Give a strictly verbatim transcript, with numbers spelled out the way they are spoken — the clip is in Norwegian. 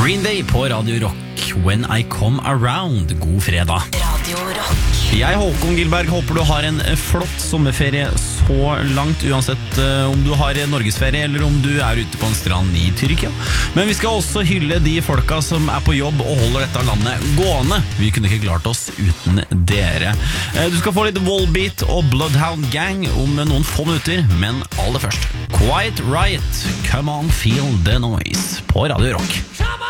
Green Day på Radio Rock, When I Come Around. God fredag. Radio Rock. Jeg, Håkon Gilberg, håper du har en flott sommerferie så langt, uansett uh, om du har norgesferie eller om du er ute på en strand i Tyrkia. Men vi skal også hylle de folka som er på jobb og holder dette landet gående. Vi kunne ikke klart oss uten dere. Uh, du skal få litt Volbeat og Bloodhound Gang om noen få minutter, men aller først Quiet Riot, Come On Feel The Noise på Radio Rock.